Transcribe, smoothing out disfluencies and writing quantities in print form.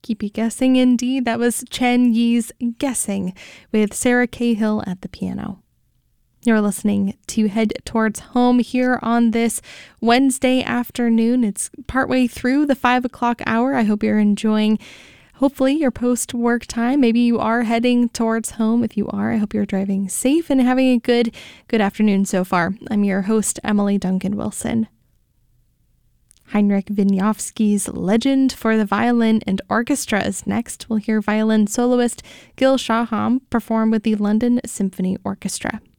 Keep you guessing indeed. That was Chen Yi's Guessing with Sarah Cahill at the piano. You're listening to Head Towards Home here on this Wednesday afternoon. It's partway through the 5 o'clock hour. I hope you're enjoying, hopefully, your post-work time. Maybe you are heading towards home. If you are, I hope you're driving safe and having a good afternoon so far. I'm your host, Emily Duncan Wilson. Heinrich Wieniawski's Legend for the Violin and Orchestra is next. We'll hear violin soloist Gil Shaham perform with the London Symphony Orchestra.